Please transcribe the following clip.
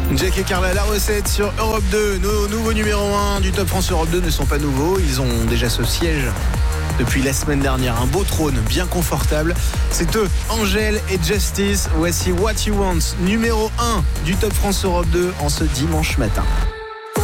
Jack et Carla, la recette sur Europe 2. Nos nouveaux numéro 1 du Top France Europe 2 ne sont pas nouveaux. Ils ont déjà ce siège depuis la semaine dernière. Un beau trône bien confortable. C'est eux, Angèle et Justice. Voici What You Want, numéro 1 du Top France Europe 2 en ce dimanche matin.